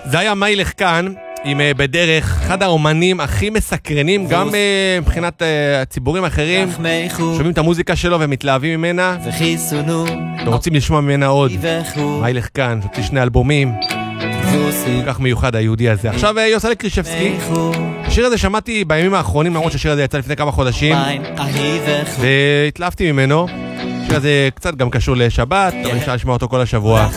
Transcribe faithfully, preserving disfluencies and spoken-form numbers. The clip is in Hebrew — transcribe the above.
זה היה מיילך כאן, עם בדרך, אחד האומנים הכי מסקרנים, גם מבחינת הציבורים האחרים, שומעים את המוזיקה שלו ומתלהבים ממנה, ורוצים לשמוע ממנה עוד. מיילך כאן, זאת שני אלבומים, כל כך מיוחד היהודי הזה. עכשיו יוסל'ה קרישבסקי, השיר הזה שמעתי בימים האחרונים, למרות שהשיר הזה יצא לפני כמה חודשים, והתלהבתי ממנו. השיר הזה קצת גם קשור לשבת, אבל אפשר לשמוע אותו כל השבוע.